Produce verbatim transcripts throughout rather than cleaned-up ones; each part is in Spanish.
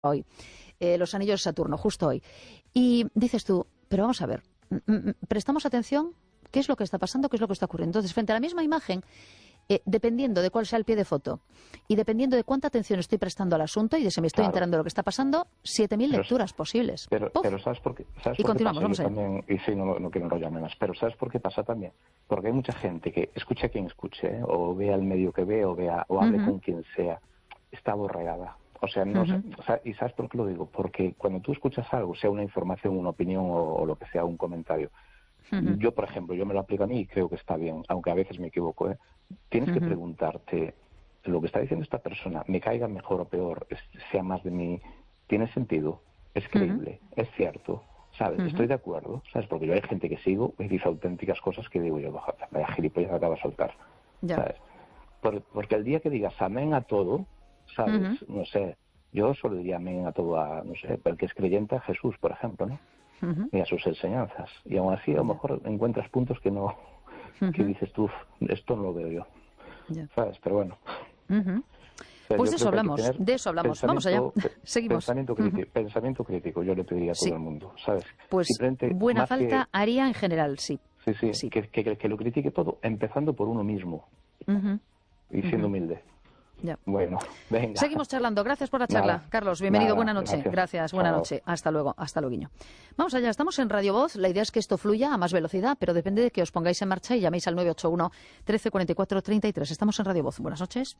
hoy, eh, los anillos de Saturno, justo hoy. Y dices tú, pero vamos a ver, ¿prestamos atención? ¿Qué es lo que está pasando? ¿Qué es lo que está ocurriendo? Entonces, frente a la misma imagen, eh, dependiendo de cuál sea el pie de foto y dependiendo de cuánta atención estoy prestando al asunto y de si me estoy Claro. enterando de lo que está pasando, siete mil Pero, lecturas posibles. pero, Puf. pero ¿sabes por qué, ¿sabes Y por qué continuamos, pasa? Yo vamos allá. también, y sí, no, no quiero enrollarme más, pero ¿sabes por qué pasa también? Porque hay mucha gente que escucha a quien escuche, ¿eh? O vea el medio que ve, o vea o hable Uh-huh. con quien sea, está aborregada. O sea, no sé, Uh-huh. o sea, ¿y sabes por qué lo digo? Porque cuando tú escuchas algo, sea una información, una opinión o, o lo que sea, un comentario, Uh-huh. yo, por ejemplo, yo me lo aplico a mí y creo que está bien, aunque a veces me equivoco, ¿eh? Tienes que Uh-huh. preguntarte, lo que está diciendo esta persona, me caiga mejor o peor, es- sea más de mí, ¿tiene sentido? ¿Es creíble? ¿Es cierto? ¿Sabes? Uh-huh. Estoy de acuerdo, ¿sabes? Porque yo hay gente que sigo y dice auténticas cosas que digo yo, baja, vaya gilipollas acaba de soltar, Ya. ¿sabes? Por- porque el día que digas amén a todo, ¿sabes? Uh-huh. No sé, yo solo diría amén a todo, a, no sé, el que es creyente a Jesús, por ejemplo, ¿no? Uh-huh. Y a sus enseñanzas. Y aún así, a lo Ya. mejor encuentras puntos que no, que Uh-huh. dices tú, esto no lo veo yo, Ya. ¿sabes? Pero bueno. Uh-huh. O sea, Pues yo de eso creo que hay que hablamos, tener de eso hablamos. Vamos allá. pensamiento, pe- Seguimos. pensamiento Uh-huh. crítico, pensamiento crítico, yo le pediría a todo Sí. el mundo, ¿sabes? Pues Simplemente, buena más falta que, haría en general, sí. sí, sí, Sí. que, que, que lo critique todo, empezando por uno mismo Uh-huh. y siendo Uh-huh. humilde. Ya. Bueno, venga. Seguimos charlando. Gracias por la charla, Nada, Carlos. Bienvenido. nada, Buena noche. gracias. Gracias. Buena Chao. noche. Hasta luego. Hasta luego. Vamos allá. Estamos en Radio Voz. La idea es que esto fluya a más velocidad, pero depende de que os pongáis en marcha y llaméis al nueve ocho uno, trece cuarenta y cuatro, treinta y tres. Estamos en Radio Voz. Buenas noches.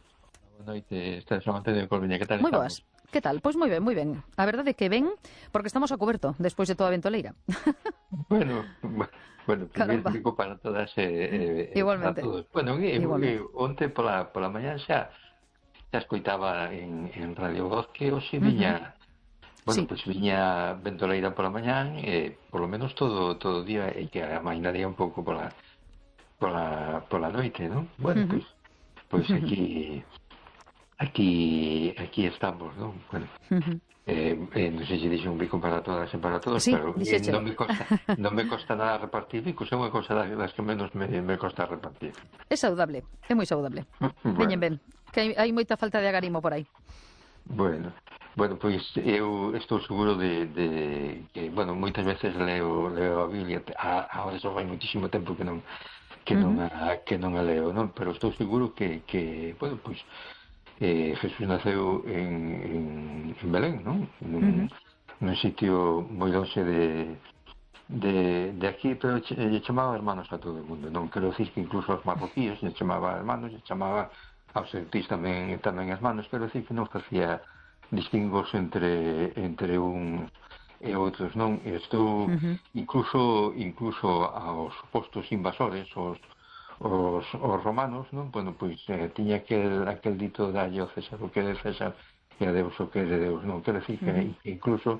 Boa noite, está solamente de Corviña, que tal Moi estamos? boas. Que tal? Pois moi ben, moi ben. A verdade é que ven, porque estamos a coberto despois de toda a ventoleira. Bueno, bueno, primeiro Caramba. digo para todas e eh, eh, para Igualmente. todos. Bueno, eu, Igualmente. eu onte pola, pola mañá xa xa escoitaba en, en Radio Voz que hoxe Ujú. viña, bueno, Sí. pois pues viña ventoleira pola mañá, e por lo menos todo todo o día, e que amainaría un pouco pola pola pola noite, non? Bueno, Ujú. pois pois aquí aquí aquí estamos, non? Bueno, Ujú. Eh, eh, non sei se dixo un bico para todas e para todos, Sí, pero eh, dixéchelo. non me costa non me costa nada repartir bicos, é unha cousa das, das que menos me, me costa repartir. É saudable, é moi saudable. Veñen Bueno, ben, que hai, hai moita falta de agarimo por aí. bueno, bueno, pois eu estou seguro de, de que, bueno, moitas veces leo, leo a Biblia, a, ahora só vai muitísimo tempo que non que non Ujú. a, que non a leo, non? Pero estou seguro que, que bueno, pois eh, Jesús naceu en, en, en Belén, non? Ujú. Nun, nun sitio moi lonxe de, de, de aquí, pero che, lle chamaba hermanos a todo o mundo, non quero dicir que incluso aos marroquíes lle chamaba hermanos, lle chamaba aos celtís tamén, tamén hermanos, quero dicir que non facía distingos entre, entre uns e outros, non? E estou Ujú. incluso incluso aos supostos invasores, os os, os romanos, non? Bueno, pois eh, tiña aquel, aquel dito de dalle ao César o que é de César e a Deus o que é de Deus, non? Quero dicir que Ujú. incluso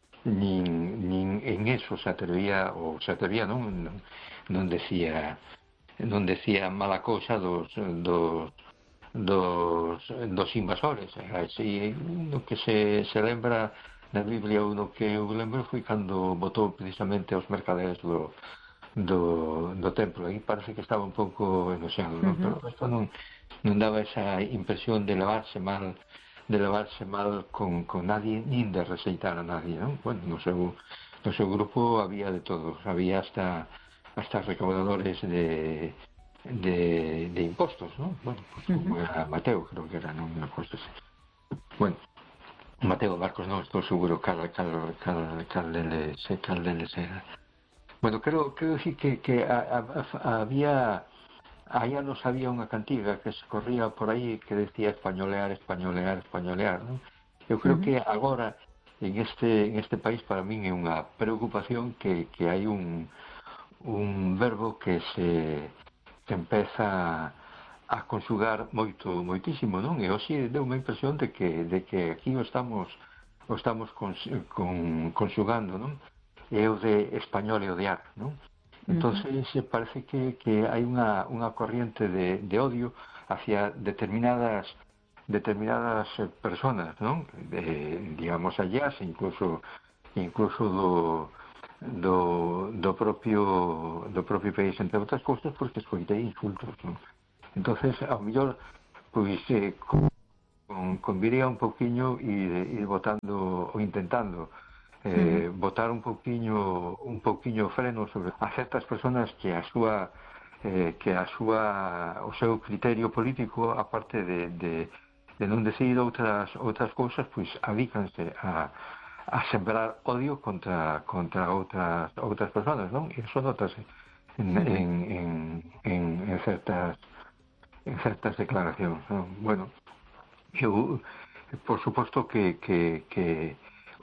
nin, nin en eso se atrevía, ou se atrevía, non? Non, non decía non decía mala cousa dos dos dos, dos invasores. Así, no que se, se lembra na Biblia, uno que eu lembro foi cando botou precisamente aos mercaderes do do, do templo, aí parece que estaba un pouco enoxado, non? Ujú. Pero isto non, non daba esa impresión de levarse mal de levarse mal con, con nadie, nin de rexeitar a nadie, non? Bueno, no seu, no seu grupo había de todos, había hasta hasta recaudadores de de, de impostos, non? Bueno, pues como Ujú. era Mateo, creo que era, non? Unha cousa así. Bueno, Mateo Marcos non estou seguro cal, cal, cal, cal deles, cal deles era. Bueno, creo, creo decir que, que a, a, a, había, hai anos había unha cantiga que se corría por aí que decía españolear, españolear, españolear, non? Eu creo Ujú. que agora en este, en este país para min é unha preocupación que, que hai un, un verbo que se que empeza a conjugar moito, moitísimo, non? E hoxe deu unha impresión de que, de que aquí o estamos o estamos con, con, conxugando, non? É o de español e odiar, non? Entonces parece que, que hai unha, unha corriente de, de odio hacia determinadas determinadas personas, non? De, digamos, allá, incluso incluso do, do, do propio do propio país, entre outras cousas, porque escoitei insultos, non? Entonces, ao mellor, pois, eh, con, conviría un pouquiño ir, ir botando ou intentando eh, uh-huh. botar un pouquiño un pouquiño freno sobre a certas persoas que a súa eh, que a súa o seu criterio político, aparte de, de, de non decir outras outras cousas, pois adícanse a a sembrar odio contra contra outras outras persoas, non? E iso notase en, uh-huh. en, en, en, en certas en certas declaracións, non? Bueno, eu por suposto que, que, que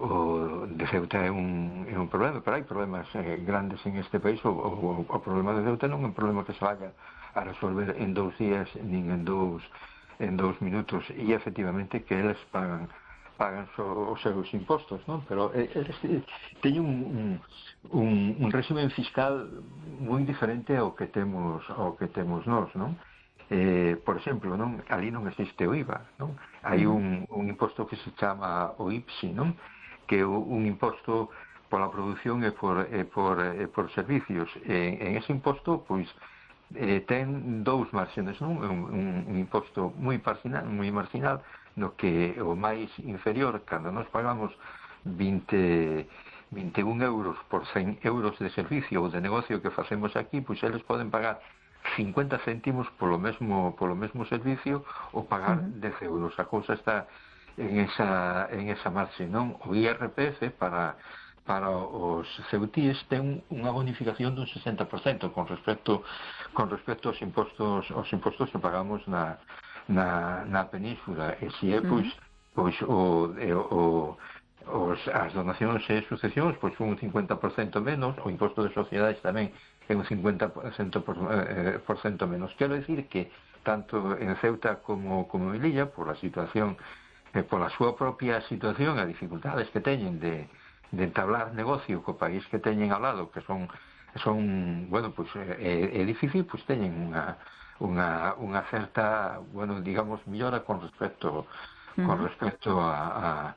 o de Ceuta é un, é un problema, pero hai problemas eh, grandes en este país. O, o, o problema de Ceuta non é un problema que se vaya a resolver en dous días nin en dous en dous minutos, e efectivamente que eles pagan pagan so, os seus impostos, non? Pero eh, eles teñen un, un, un, un régimen fiscal moi diferente ao que temos ao que temos nós, non? Eh, por exemplo, non, ali non existe o I V A, non? Hai un, un imposto que se chama o I P S I, non? Que é un imposto pola produción e por, e por, e por servicios. E, en ese imposto, pois, eh, ten dous márgenes, non? Un, un, un imposto moi marginal, moi marginal, no que o máis inferior, cando nos pagamos vinte, vinte e un euros por cen euros de servicio ou de negocio que facemos aquí, pois eles poden pagar cincuenta céntimos polo mesmo polo mesmo servicio ou pagar uh-huh. dez euros. A cousa está en esa en esa marxe, non? O I R P F para para os ceutíes ten unha bonificación dun sesenta por cento con respecto con respecto aos impostos aos impostos que pagamos na na, na península. E se é pois pois o, o os as donacións e sucesións pois un cincuenta por cento menos, o imposto de sociedades tamén é un cincuenta por cento por, eh, por cento menos. Quero dicir que tanto en Ceuta como, como en Melilla, por a situación, eh, por a súa propia situación, as dificultades que teñen de, de entablar negocio co país que teñen ao lado, que son, son bueno, pues, é, é difícil, pues teñen unha, unha, unha certa, bueno, digamos, millora con respecto, uh-huh. con respecto a, a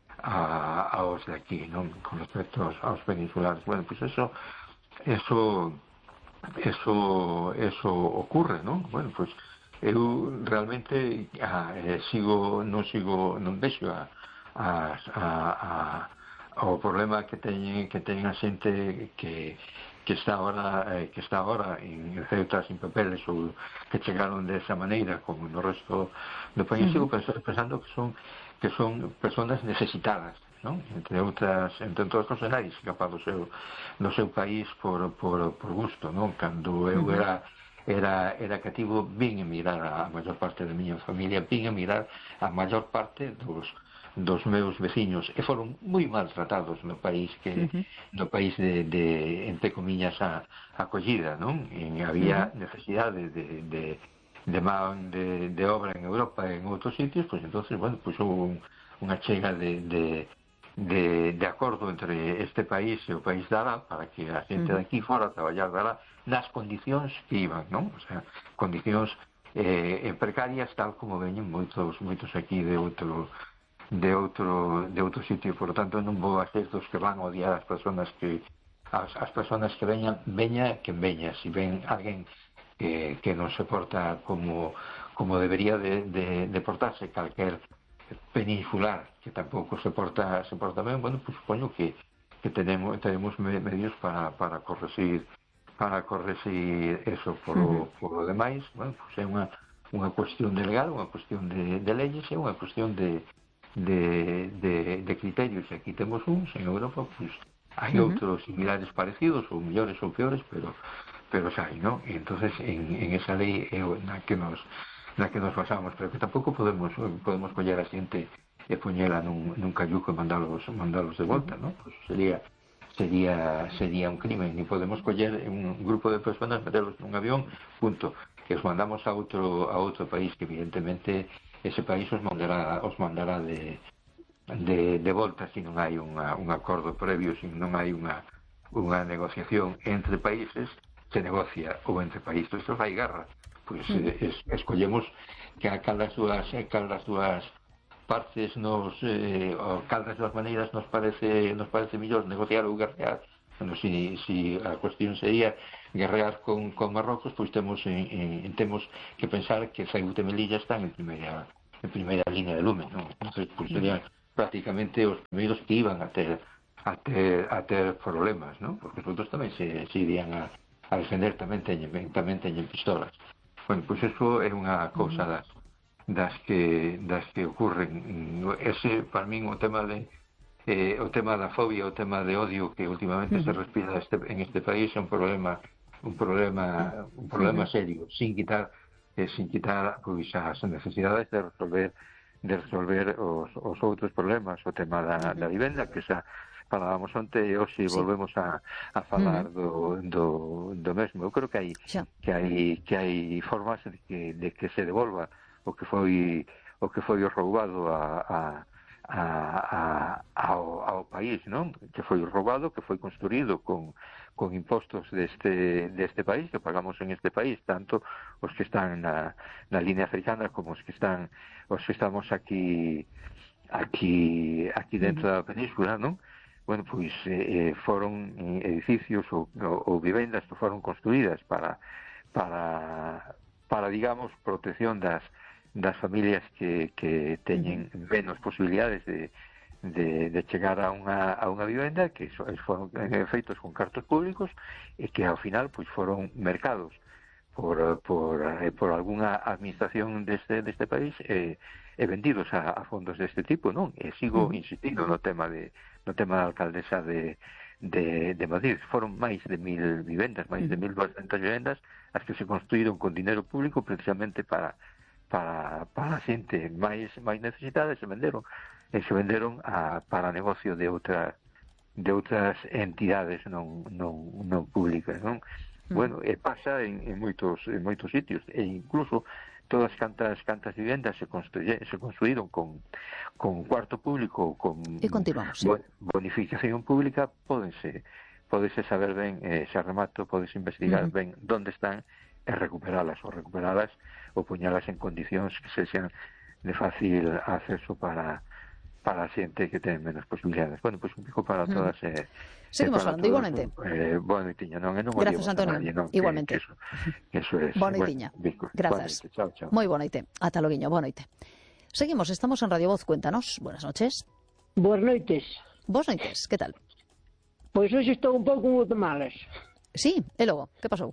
A, aos de aquí, non? Con respecto aos, aos peninsulares. Bueno, pues eso eso eso eso ocurre, non? Bueno, pues eu realmente ah, eh, sigo non sigo non vexo a, a, a, a ao problema que teñen que teñen a xente que que está ahora eh, que está ahora en Ceuta sin papeles ou que chegaron de esa maneira como no resto do país. Uh-huh. Sigo pensando, pensando que son que son personas necesitadas, non? Entre outras, entre outras cosas, nadie escapa do seu, do seu país por, por, por gusto, non? Cando eu era, era, era cativo, vin a mirar a maior parte da miña familia, vin a mirar a maior parte dos, dos meus veciños, e foron moi maltratados no país, que uh-huh. no país de, de entre comillas, a, a acollida, non? E había uh-huh. necesidade de, de de man de, de obra en Europa e en outros sitios, pois entonces, bueno, pois houve un, unha chega de, de, de, de acordo entre este país e o país de Ará para que a xente de aquí fora a traballar de Ará nas condicións que iban, non? O sea, condicións eh, precarias, tal como veñen moitos moitos aquí de outro de outro de outro sitio. Por lo tanto, non vou a ser dos que van a odiar as persoas que as, as persoas que veñan, veña quen veña. Si ven alguén que, que non se porta como, como debería de, de, de portarse calquer peninsular que tampouco se porta se porta ben, bueno, pues supoño que, que tenemos, tenemos medios para, para corregir para corregir eso. Por o, por o demais, bueno, pues é unha, unha cuestión de legal, unha cuestión de, de leyes, é unha cuestión de, de, de, de criterios. Aquí temos uns, en Europa, pues hai uh-huh. outros similares parecidos, ou mellores ou peores, pero pero xa hai, non? E entonces en, en esa lei é na que nos na que nos basamos, pero que tampouco podemos podemos coller a xente e poñela nun, nun cayuco e mandalos mandalos de volta, non? Pues sería sería sería un crimen. Ni podemos coller un grupo de personas, meterlos nun avión, punto, que os mandamos a outro a outro país, que evidentemente ese país os mandará os mandará de de, de volta se non hai unha, un acordo previo, se non hai unha unha negociación entre países. Se negocia ou entre países, isto vai guerra, pois mm. es, escollemos que a cal das dúas cal das dúas partes nos eh, o cal das dúas maneiras nos parece nos parece mellor negociar ou guerrear. Bueno, si, si a cuestión sería guerrear con, con Marrocos, pois temos en, en, temos que pensar que Ceuta e Melilla están en primeira en primeira línea de lume, non? Entonces, pues, serían prácticamente os primeiros que iban a ter a ter, a ter problemas, non? Porque os outros tamén se, se irían a, a defender, tamén teñen, tamén teñen pistolas. Bueno, pois pues eso é unha cousa das das que das que ocurren. Ese, para min, o tema de eh, o tema da fobia, o tema de odio que últimamente uh -huh. se respira este, en este país é un problema un problema un problema uh -huh. serio, sin quitar eh, sin quitar pois as necesidades de resolver de resolver os, os outros problemas, o tema da, da vivenda, que xa falábamos onte e hoxe sí. volvemos a, a falar uh -huh. do, do, do mesmo. Eu creo que hai xa. que hai que hai formas de que, de que se devolva o que foi o que foi roubado a, a, a, a, ao, ao país, non? Que foi roubado, que foi construído con, con impostos deste, deste país, que pagamos en este país, tanto os que están na, na línea africana como os que están os que estamos aquí aquí aquí dentro da península, non? Bueno, pois eh, foron edificios ou, ou vivendas que foron construídas para para para digamos protección das das familias que, que teñen menos posibilidades de, de, de chegar a unha, a unha vivenda, que so, foron feitos con cartos públicos e que ao final pois foron mercados por, por, por algunha administración deste, deste país e, e vendidos a, a fondos deste tipo, non? E sigo insistindo no tema de no tema da alcaldesa de de, de Madrid. Foron máis de mil vivendas, máis de mil doscientas vivendas as que se construíron con dinero público precisamente para para para a xente máis máis necesitada, se venderon e se venderon a, para negocio de outras de outras entidades non non non públicas, non? Mm. Bueno, e pasa en, en moitos en moitos sitios e incluso todas cantas cantas vivendas se construye, se construíron con con cuarto público, con e continuamos, sí. bonificación pública, pódense pódese saber ben, eh, se remato, pódese investigar mm. ben onde están e recuperalas ou recuperalas ou poñalas en condicións que se sean de fácil acceso para para a xente que ten menos posibilidades. Bueno, pois pues un pico para todas. Eh, Seguimos falando, todos, igualmente. Eh, boa noitiña, non? non Gracias, Antonio. Nadie, non? Igualmente. Que, que eso, que eso es, boa noitiña. Bueno, Grazas. Boa chao, chao. Moi boa noite. Ata loguiño, boa noite. Seguimos, estamos en Radio Voz, cuéntanos. Buenas noches. Boas noites. Boas noites, que tal? Pois hoxe estou un pouco de malas. Sí, e logo, que pasou?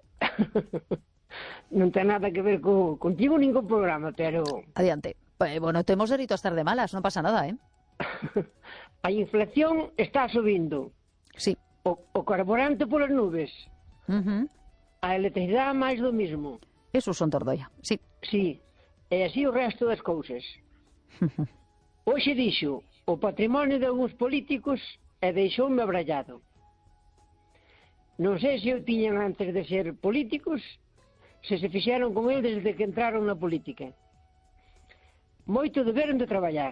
Non ten nada que ver co, contigo nin con programa, pero... Adiante. Eh, bueno, temos dereito a estar de malas, non pasa nada, eh? A inflación está subindo. Sí. O, o carburante polas nubes. Uh -huh. A electricidade máis do mismo. Eso son tordoia, sí. Sí. E así o resto das cousas. Hoxe dixo o patrimonio de algúns políticos e deixoume abrallado. Non sei se o tiñan antes de ser políticos, se se fixeron con el desde que entraron na política. Moito deberon de traballar.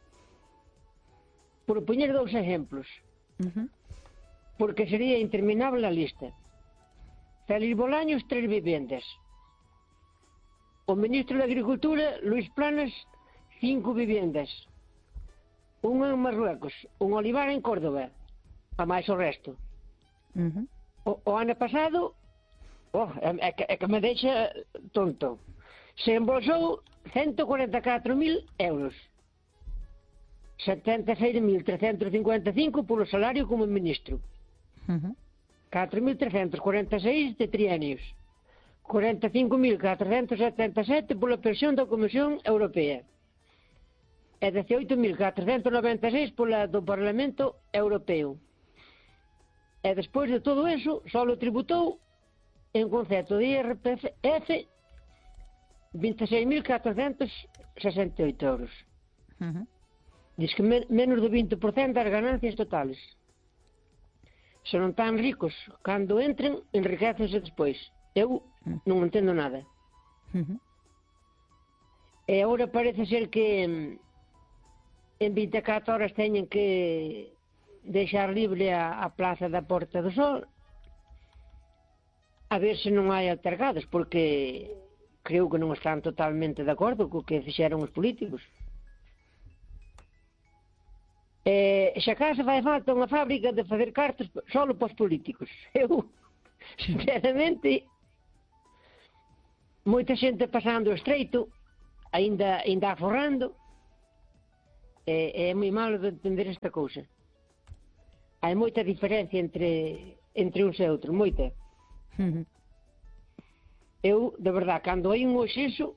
Por poñer dous exemplos, uh -huh. porque sería interminable a lista. Félix Bolaños, tres vivendas. O ministro de Agricultura, Luís Planas, cinco vivendas. Un en Marruecos, un olivar en Córdoba, a máis o resto. Uh -huh. o, o ano pasado, oh, é, que, é que me deixa tonto, se embolsou ciento cuarenta e catro mil euros. setenta e seis mil trescentos cincuenta e cinco polo salario como ministro. Uh-huh. catro mil trescentos cuarenta e seis de trienios. cuarenta e cinco mil catrocentos setenta e sete pola pensión da Comisión Europea. E dezaoito mil catrocentos noventa e seis pola do Parlamento Europeo. E despois de todo eso, só lo tributou en concepto de I R P F vinte e seis mil catrocentos sesenta e oito euros. Uh-huh. Diz que men menos do vinte por cento das ganancias totales. Se non tan ricos, cando entren, enriquecense despois. Eu non entendo nada. Uh-huh. E agora parece ser que en vinte e catro horas teñen que deixar libre a, a plaza da Porta do Sol, a ver se non hai altercados, porque creo que non están totalmente de acordo co que fixeron os políticos. E xa casa fai falta unha fábrica de facer cartas solo para os políticos. Eu, sinceramente, moita xente pasando o estreito ainda, ainda aforrando, é, é moi malo de entender esta cousa. Hai moita diferencia entre, entre uns e outros, moita. Uh-huh. Eu, de verdad, cando hai un oxeso,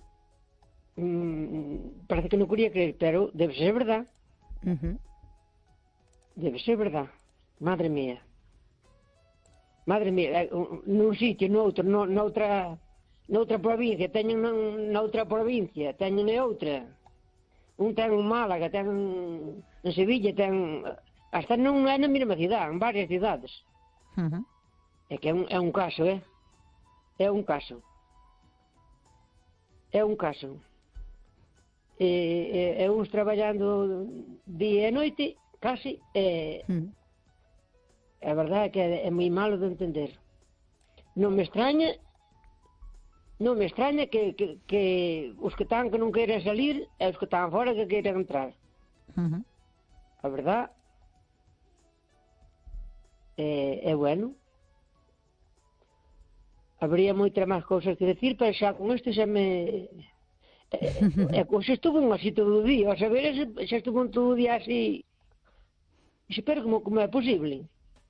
mmm, parece que non quería creer, pero debe ser verdad. Uh-huh. Debe ser verdad. Madre mía. Madre mía, nun sitio, noutro, no, noutra, noutra provincia, teñen noutra provincia, teñen outra. Un ten un Málaga, ten en Sevilla, ten... Hasta non é na mesma cidade, en varias cidades. Uh-huh. É que é un, é un caso, é? É un caso. É un caso. E, e, e uns traballando día e noite, casi, e... Uh-huh. A verdade é que é, é moi malo de entender. Non me extraña, non me extraña que, que, que os que están que non queiran salir e os que están fora que queiran entrar. Uh-huh. A verdade é, é bueno. Habría moitas máis cousas que decir, pero xa con isto xa me... É, é, xa estuvo así todo o día, a saber, xa estuvo todo o día así... Espero como, como é posible.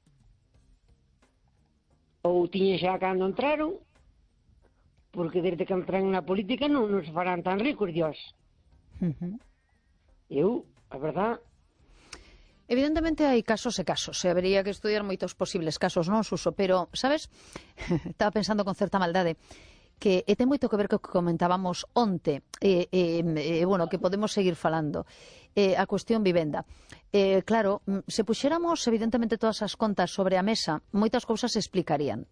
Ou tiñen xa cando entraron, porque desde que entran na política non nos farán tan ricos, Dios. Uh-huh. Eu, a verdade... Evidentemente hai casos e casos, e habería que estudiar moitos posibles casos, non, Suso? Pero, sabes, estaba pensando con certa maldade, que e ten moito que ver co que comentábamos onte, e, e, e bueno, que podemos seguir falando, e, a cuestión vivenda. E, claro, se puxéramos evidentemente todas as contas sobre a mesa, moitas cousas se explicarían.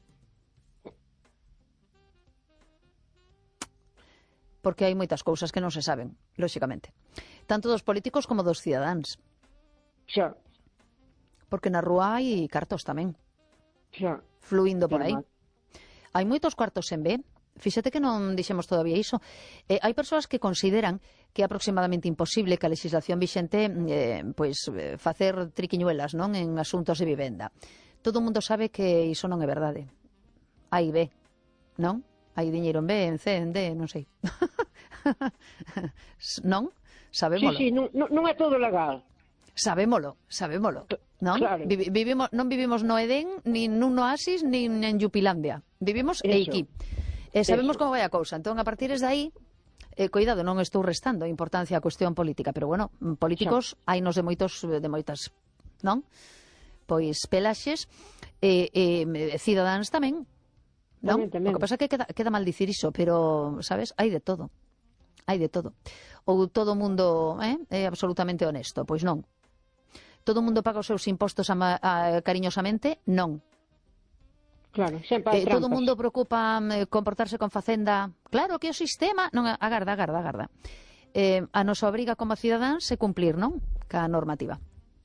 Porque hai moitas cousas que non se saben, lóxicamente. Tanto dos políticos como dos cidadáns. Xa. Porque na rúa hai cartos tamén. Xa. Fluindo por aí. Hai moitos cuartos en B. Fíxate que non dixemos todavía iso. Eh, hai persoas que consideran que é aproximadamente imposible que a legislación vixente eh, pois, eh, facer triquiñuelas, non, en asuntos de vivenda. Todo o mundo sabe que iso non é verdade. Hai B, non? Hai diñeiro en B, en C, en D, non sei. Non? Sabémolo. Sí, sí, non, non é todo legal. Sabémolo, sabémolo, non? Claro. Vi, vivimos, non vivimos no Edén, nin nun oasis, nin en Yupilandia. Vivimos aquí. E sabemos Eso. Como vai a cousa. Entón, a partir de aí, eh, cuidado, non estou restando a importancia á cuestión política, pero, bueno, políticos hai nos de moitos, de moitas, non? Pois pelaxes, e eh, eh, cidadáns tamén, non? Tamén, tamén. O que pasa é que queda, queda mal dicir iso, pero, sabes, hai de todo. Hai de todo. Ou todo o mundo eh, é absolutamente honesto, pois non. Todo o mundo paga os seus impostos ama, a, cariñosamente? Non. Claro, sempre hai eh, trampas. Todo o mundo preocupa eh, comportarse con facenda. Claro que o sistema... Non, agarda, agarda, agarda. Eh, a nosa obriga como cidadáns é cumplir, non? Ca normativa.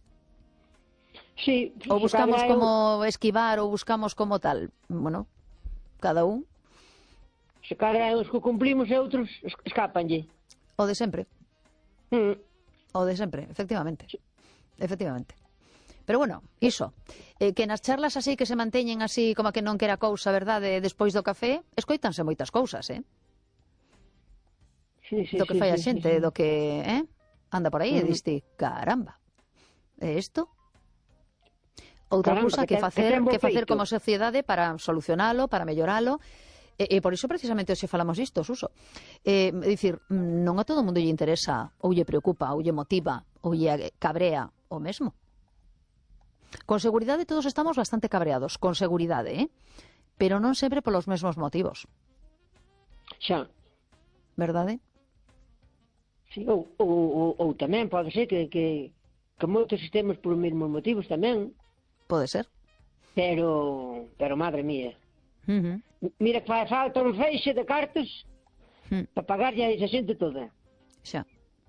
Sí. Ou buscamos eu... como esquivar ou buscamos como tal. Bueno, cada un. Se cada os que cumplimos e outros escapanlle. O de sempre. Mm. O de sempre, efectivamente. Sí. Efectivamente. Pero bueno, iso, eh, que nas charlas así que se manteñen así como que non quera cousa, verdade, despois do café, escoítanse moitas cousas, eh? Sí, sí, do que sí, fai a sí, xente, sí, sí. do que, eh? Anda por aí mm. e diste, caramba, é isto? Outra Caramba, cousa que, que, ten, facer, que, que facer como sociedade para solucionalo, para melloralo. E, e por iso precisamente hoxe falamos disto, Suso. Eh, é dicir, non a todo o mundo lle interesa, ou lle preocupa, ou lle motiva, ou lle cabrea o mesmo. Con seguridade todos estamos bastante cabreados, con seguridade, eh? Pero non sempre polos mesmos motivos. Xa. Verdade? Sí, ou, ou, ou, ou tamén pode ser que, que, que moitos sistemas por os mesmos motivos tamén. Pode ser. Pero, pero madre mía. Uh-huh. Mira que fai falta un feixe de cartas uh-huh. para pagarlle a esa xente toda. Xa.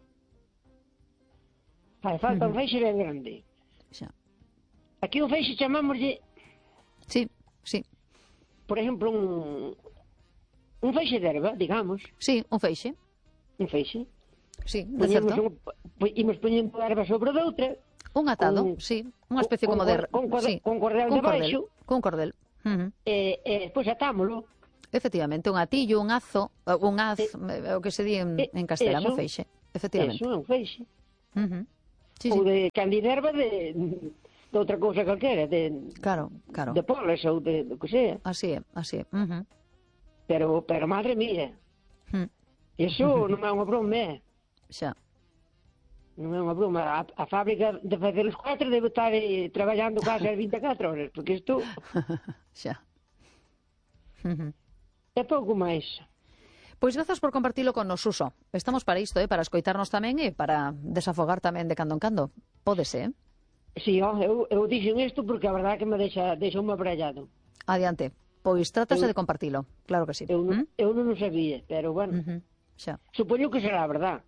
Fai falta uh-huh. un feixe ben grande. Xa. Aquí un feixe chamámoslle... Sí, sí. Por exemplo, un... un feixe de erva, digamos. Sí, un feixe. Un feixe. Sí, de certo. Un, imos poñendo erva sobre doutra. Un atado, un, sí. Unha especie con, como de... Con, cordel, sí. con cordel con de baixo. Con cordel. Uh-huh. E, e despois atámolo. Efectivamente, un atillo, un azo, un az, eh, o que se di en, eh, en castelán, eso, un feixe, efectivamente. Eso é un feixe. Uh -huh. Sí, Ou sí. de candiderva de, de outra cousa calquera, de, Claro, claro. de poles ou de do que sea. Así é, así é. Uh -huh. Pero, pero madre mía, uh -huh. Iso uh -huh. non é unha broma, é? Xa. Non é unha broma. A, a fábrica de facer os cuatro debe estar eh, traballando case as vinte e catro horas, porque isto... Xa. Uh -huh. É pouco máis. Pois grazas por compartilo con nos, Suso. Estamos para isto, eh? Para escoitarnos tamén e para desafogar tamén de cando en cando. Pódese, eh? Si, ó, eu, eu dixen isto porque a verdade que me deixa, deixa un abrallado. Adiante. Pois trátase eu, de compartilo. Claro que sí. Eu, ¿Mm? eu non o sabía, pero bueno. Uh -huh. Xa. Supoño que será verdad.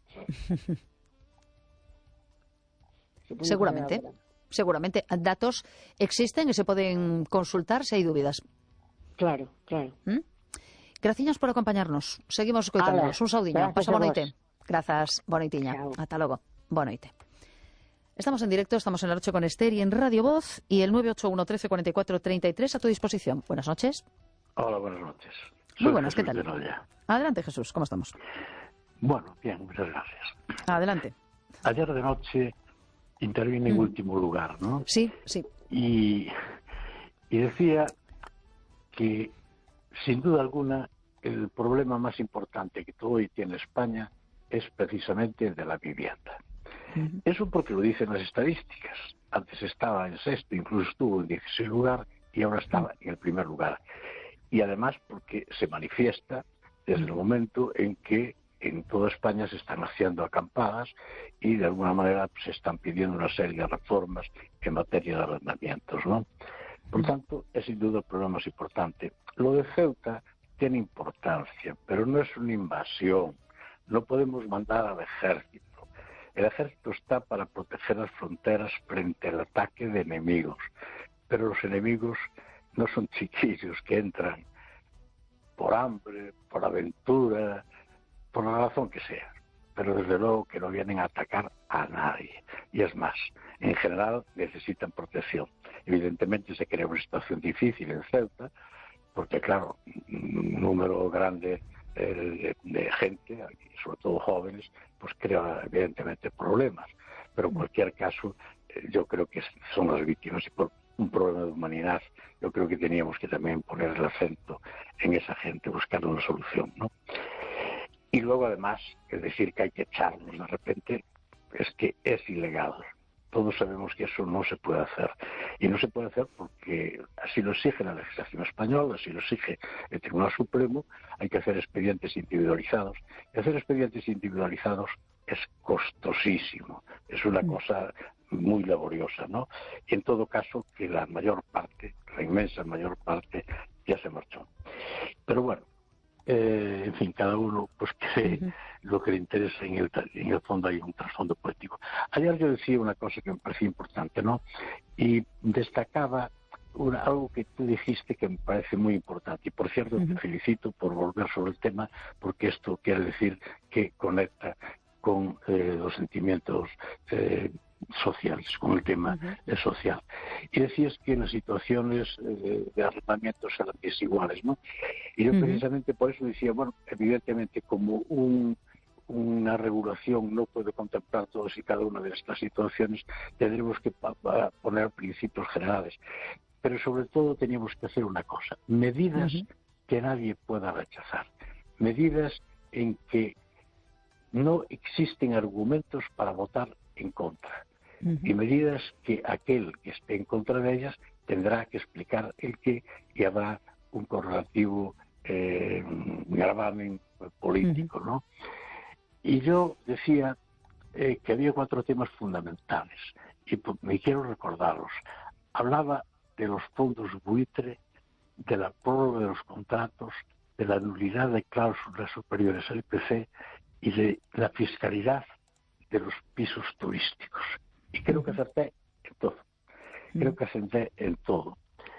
Seguramente. Seguramente. Datos existen e se poden consultar se hai dúbidas. Claro, claro. ¿Mm? Graciñas por acompañarnos. Seguimos escoitándonos. Un saudiño. Pasa boa noite. Grazas. Boa noitiña. Ata logo. Boa noite. Estamos en directo, estamos en la noche con Esther y en Radio Voz y el nueve ocho uno, trece, cuarenta y cuatro, treinta y tres a tu disposición. Buenas noches. Hola, buenas noches. Muy buenas, Jesús ¿qué tal? de Noya. Adelante, Jesús, ¿cómo estamos? Bueno, bien, muchas gracias. Adelante. Ayer de noche intervine en Mm. último lugar, ¿no? Sí, sí. Y, y decía que, sin duda alguna, el problema más importante que hoy tiene España es precisamente el de la vivienda. Uh-huh. Eso porque lo dicen las estadísticas. Antes estaba en sexto, incluso estuvo en dieciséis lugar y ahora estaba en el primer lugar. Y además porque se manifiesta desde el momento en que en toda España se están haciendo acampadas y de alguna manera pues, se están pidiendo una serie de reformas en materia de arrendamientos, ¿no? Por tanto, es sin duda el problema más importante. Lo de Ceuta tiene importancia, pero no es una invasión. No podemos mandar al ejército. El ejército está para proteger las fronteras frente al ataque de enemigos, pero los enemigos no son chiquillos que entran por hambre, por aventura, por la razón que sea, pero desde luego que no vienen a atacar a nadie. Y es más, en general necesitan protección. Evidentemente se crea una situación difícil en Ceuta, porque claro, un número grande de, de gente, sobre todo jóvenes, pues crea evidentemente problemas. Pero en cualquier caso, yo creo que son las víctimas y por un problema de humanidad, yo creo que teníamos que también poner el acento en esa gente, buscar una solución, ¿no? Y luego además, es decir que hay que echarlos de repente, es que es ilegal. Todos sabemos que eso no se puede hacer. Y no se puede hacer porque así lo exige la legislación española, así lo exige el Tribunal Supremo, hay que hacer expedientes individualizados. Y hacer expedientes individualizados es costosísimo, es una cosa muy laboriosa, ¿no? Y en todo caso que la mayor parte, la inmensa mayor parte, ya se marchó. Pero bueno, Eh, en fin, cada uno pues cree uh-huh. lo que le interesa. En el, en el fondo hay un trasfondo político. Ayer yo decía una cosa que me parecía importante, ¿no? Y destacaba una, algo que tú dijiste que me parece muy importante. Y por cierto, uh-huh. te felicito por volver sobre el tema, porque esto quiere decir que conecta con eh, los sentimientos eh, sociales, con el tema uh-huh. social. Y decías que en las situaciones eh, de arrendamientos eran desiguales, ¿no? Y yo uh-huh. precisamente por eso decía, bueno, evidentemente como un, una regulación no puede contemplar todas y cada una de estas situaciones, tendremos que pa- pa poner principios generales. Pero sobre todo teníamos que hacer una cosa, medidas uh-huh. que nadie pueda rechazar, medidas en que no existen argumentos para votar en contra. Uh-huh. Y medidas que aquel que esté en contra de ellas tendrá que explicar el qué y habrá un correlativo eh, gravamen político, uh-huh. ¿no? Y yo decía eh, que había cuatro temas fundamentales y pues, me quiero recordarlos. Hablaba de los fondos buitre, de la prórroga de los contratos, de la nulidad de cláusulas superiores al I P C y de la fiscalidad de los pisos turísticos. Y creo que acerté en todo. Creo que acerté en todo.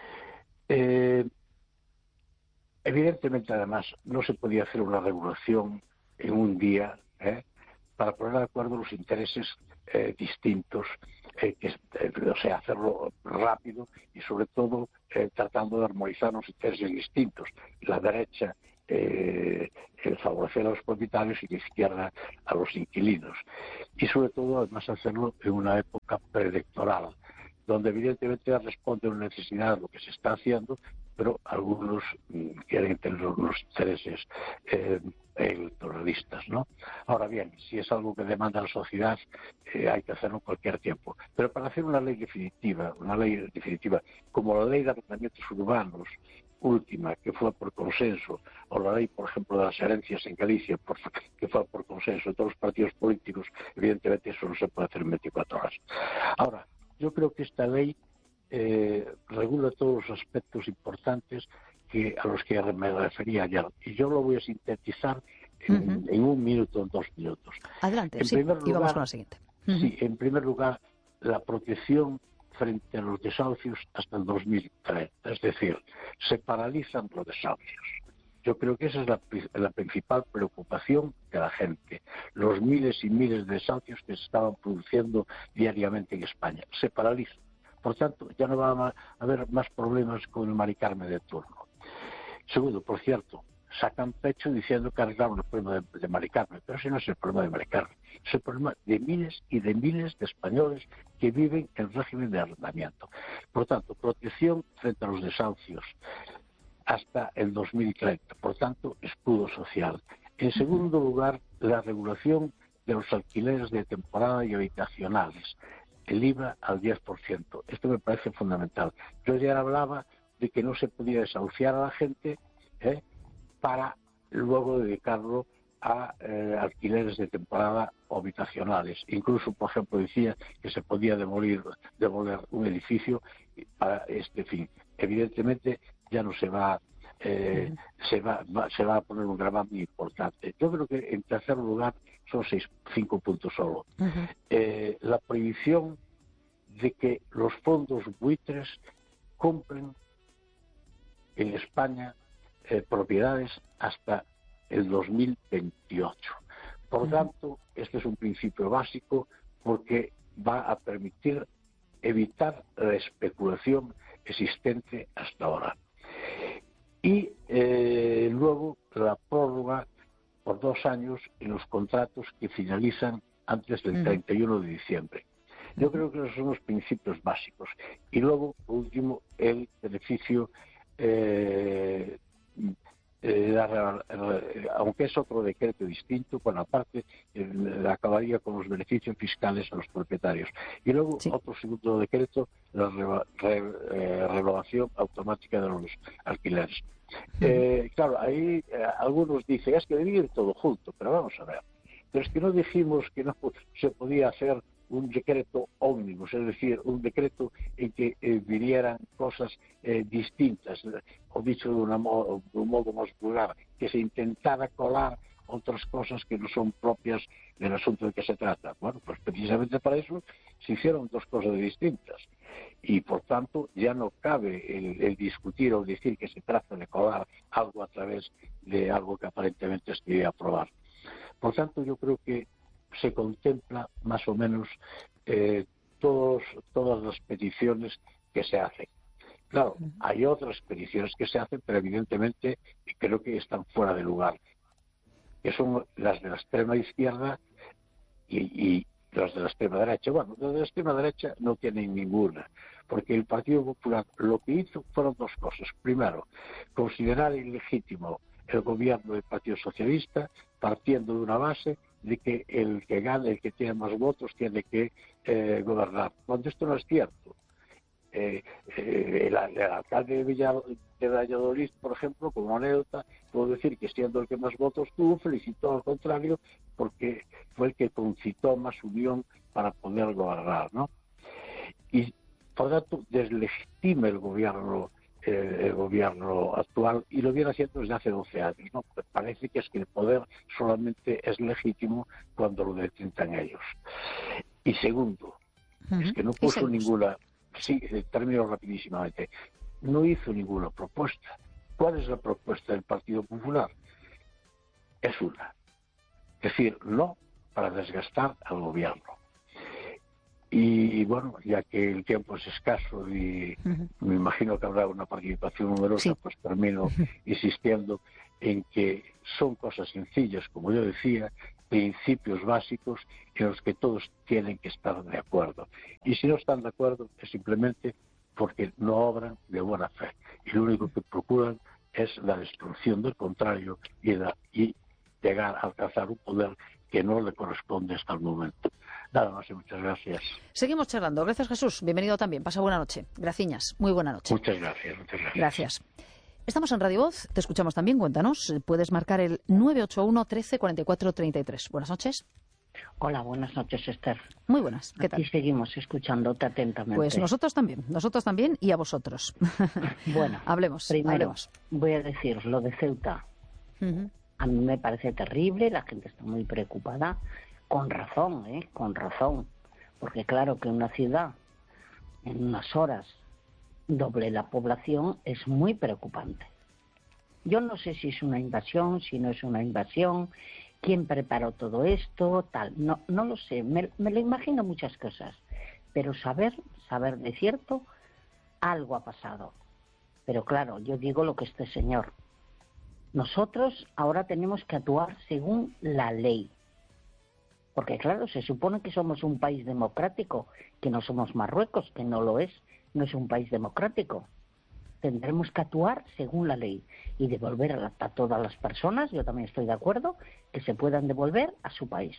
Eh, evidentemente, además, no se podía hacer una regulación en un día ¿eh? para poner de acuerdo los intereses eh, distintos eh, que, eh, o sea, hacerlo rápido y sobre todo eh, tratando de armonizar unos intereses distintos. La derecha eh, eh, favorecer a los propietarios y la izquierda a los inquilinos. Y sobre todo, además, hacerlo en una época preelectoral, donde evidentemente responde a una necesidad de lo que se está haciendo, pero algunos mmm, quieren tener unos intereses eh, electoralistas, ¿no? Ahora bien, si es algo que demanda la sociedad, eh, hay que hacerlo en cualquier tiempo. Pero para hacer una ley definitiva, una ley definitiva, como la ley de arrendamientos urbanos última, que fue por consenso, o la ley, por ejemplo, de las herencias en Galicia, por, que fue por consenso de todos los partidos políticos, evidentemente eso no se puede hacer en veinticuatro horas. Ahora, yo creo que esta ley eh, regula todos los aspectos importantes que, a los que me refería ayer. Y yo lo voy a sintetizar en, uh-huh. en un minuto, en dos minutos. Adelante, en sí, primer lugar, y vamos con la siguiente. Uh-huh. Sí, en primer lugar, la protección frente a los desahucios hasta el dos mil treinta. Es decir, se paralizan los desahucios. Yo creo que esa es la, la principal preocupación de la gente. Los miles y miles de desahucios que se estaban produciendo diariamente en España. Se paralizan. Por tanto, ya no va a haber más problemas con el Mari Carmen de turno. Segundo, por cierto, sacan pecho diciendo que arreglaron el problema de, de Mari Carmen, pero ese no es el problema de Mari Carmen, es el problema de miles y de miles de españoles que viven en régimen de arrendamiento. Por tanto, protección frente a los desahucios hasta el dos mil treinta, por tanto, escudo social. En segundo lugar, la regulación de los alquileres de temporada y habitacionales, el I V A al diez por ciento. Esto me parece fundamental. Yo ayer hablaba de que no se podía desahuciar a la gente ¿eh? para luego dedicarlo a eh, alquileres de temporada o habitacionales. Incluso, por ejemplo, decía que se podía demolir, demoler un edificio para este fin. Evidentemente ya no se va, eh, uh-huh. se va, va, se va a poner un gravamen importante. Yo creo que en tercer lugar son seis, cinco puntos solo. Uh-huh. Eh, la prohibición de que los fondos buitres compren en España eh, propiedades hasta el dos mil veintiocho. Por uh-huh. tanto, este es un principio básico porque va a permitir evitar la especulación existente hasta ahora. Y eh, luego la prórroga por dos años en los contratos que finalizan antes del uh-huh. treinta y uno de diciembre. Yo uh-huh. creo que esos son los principios básicos. Y luego, por último, el beneficio eh, Eh, la, eh, aunque es otro decreto distinto, bueno, aparte eh, acabaría con los beneficios fiscales a los propietarios. Y luego sí. otro segundo decreto, la re, re, eh, renovación automática de los alquileres. Uh-huh. Eh, claro, ahí eh, algunos dicen, es que debía ir todo junto, pero vamos a ver. Pero es que no dijimos que no se podía hacer un decreto ómnibus, es decir, un decreto en que eh, vinieran cosas eh, distintas, o dicho de, una modo, de un modo más vulgar, que se intentara colar otras cosas que no son propias del asunto de que se trata. Bueno, pues precisamente para eso se hicieron dos cosas distintas. Y por tanto ya no cabe el, el discutir o decir que se trata de colar algo a través de algo que aparentemente se quería aprobar. Por tanto, yo creo que se contempla más o menos eh, todos, todas las peticiones que se hacen. Claro, hay otras peticiones que se hacen, pero evidentemente creo que están fuera de lugar, que son las de la extrema izquierda y, y las de la extrema derecha. Bueno, las de la extrema derecha no tienen ninguna, porque el Partido Popular lo que hizo fueron dos cosas. Primero, considerar ilegítimo el gobierno del Partido Socialista, partiendo de una base de que el que gane, el que tiene más votos, tiene que eh, gobernar. Cuando esto no es cierto. Eh, eh, el, el alcalde de, Villa, de Valladolid, por ejemplo, como anécdota, puedo decir que siendo el que más votos tuvo, felicitó al contrario, porque fue el que concitó más unión para poder gobernar, ¿no? Y, por tanto, deslegitima el gobierno el gobierno actual, y lo viene haciendo desde hace doce años, ¿no? Parece que es que el poder solamente es legítimo cuando lo detentan ellos. Y segundo, uh-huh. es que no puso ninguna, sí, termino rapidísimamente, no hizo ninguna propuesta. ¿Cuál es la propuesta del Partido Popular? Es una, es decir, no para desgastar al gobierno. Y y bueno, ya que el tiempo es escaso y uh-huh. me imagino que habrá una participación numerosa, sí. pues termino uh-huh. insistiendo en que son cosas sencillas, como yo decía, principios básicos en los que todos tienen que estar de acuerdo. Y si no están de acuerdo es simplemente porque no obran de buena fe. Y lo único que procuran es la destrucción del contrario y, la, y llegar a alcanzar un poder que no le corresponde hasta el momento. Nada más y muchas gracias. Seguimos charlando. Gracias, Jesús. Bienvenido también. Pasa buena noche. Graciñas. Muy buena noche. Muchas gracias. Muchas gracias. Gracias. Estamos en Radio Voz. Te escuchamos también. Cuéntanos. Puedes marcar el nueve ocho uno, trece, cuarenta y cuatro, treinta y tres. Buenas noches. Hola, buenas noches, Esther. Muy buenas. ¿Qué tal? Y seguimos escuchándote atentamente. Pues nosotros también. Nosotros también y a vosotros. Bueno, hablemos. Primero, hablemos. voy a decir lo de Ceuta. Uh-huh. A mí me parece terrible. La gente está muy preocupada. Con razón, ¿eh? Con razón. Porque claro que una ciudad en unas horas doble la población es muy preocupante. Yo no sé si es una invasión, si no es una invasión, quién preparó todo esto, tal. No, no lo sé, me, me lo imagino muchas cosas. Pero saber, saber de cierto, algo ha pasado. Pero claro, yo digo lo que este señor. Nosotros ahora tenemos que actuar según la ley. Porque claro, se supone que somos un país democrático, que no somos Marruecos, que no lo es, no es un país democrático. Tendremos que actuar según la ley y devolver a, la, a todas las personas, yo también estoy de acuerdo, que se puedan devolver a su país.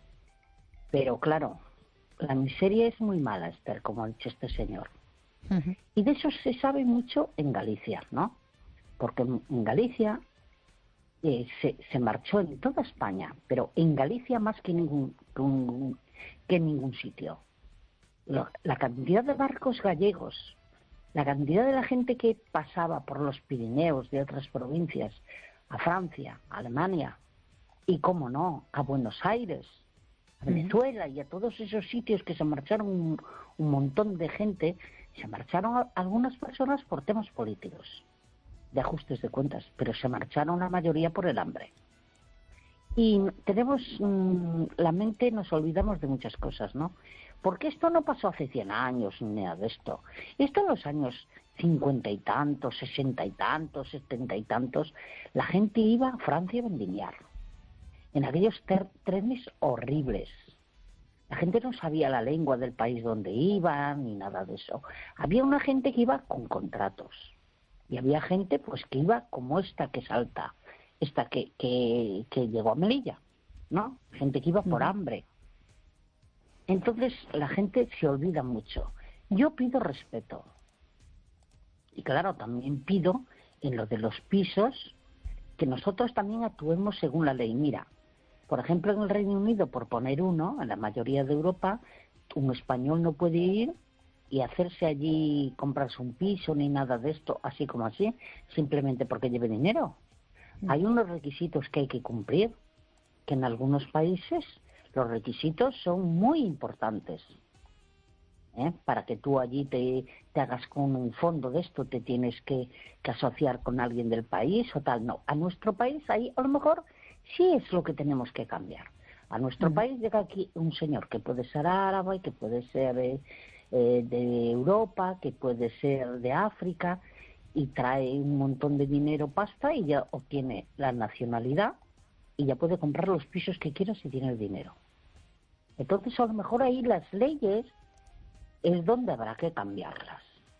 Pero claro, la miseria es muy mala, Esther, como ha dicho este señor. Uh-huh. Y de eso se sabe mucho en Galicia, ¿no? Porque en Galicia eh, se, se marchó en toda España, pero en Galicia más que, ningún, que en ningún sitio. La, la cantidad de barcos gallegos, la cantidad de la gente que pasaba por los Pirineos de otras provincias a Francia, a Alemania y, cómo no, a Buenos Aires, a Venezuela y a todos esos sitios que se marcharon un, un montón de gente, se marcharon a, algunas personas por temas políticos, de ajustes de cuentas, pero se marcharon la mayoría por el hambre. Y tenemos mmm, la mente, nos olvidamos de muchas cosas, ¿no? Porque esto no pasó hace cien años ni nada de esto. Esto en los años cincuenta y tantos, sesenta y tantos, setenta y tantos, la gente iba a Francia a vendimiar. En aquellos ter- trenes horribles. La gente no sabía la lengua del país donde iban ni nada de eso. Había una gente que iba con contratos. Y había gente pues que iba como esta que salta, esta que, que, que llegó a Melilla, ¿no? Gente que iba por hambre. Entonces la gente se olvida mucho. Yo pido respeto. Y claro, también pido en lo de los pisos que nosotros también actuemos según la ley. Mira, por ejemplo, en el Reino Unido, por poner uno, en la mayoría de Europa, un español no puede ir y hacerse allí, comprarse un piso ni nada de esto, así como así, simplemente porque lleve dinero. Hay unos requisitos que hay que cumplir, que en algunos países los requisitos son muy importantes. ¿Eh? Para que tú allí te, te hagas con un fondo de esto, te tienes que, que asociar con alguien del país o tal. No, a nuestro país ahí a lo mejor sí es lo que tenemos que cambiar. A nuestro uh-huh. país llega aquí un señor que puede ser árabe, que puede ser eh, eh, de Europa, que puede ser de África, y trae un montón de dinero, pasta, y ya obtiene la nacionalidad y ya puede comprar los pisos que quiera si tiene el dinero. Entonces a lo mejor ahí las leyes es donde habrá que cambiarlas.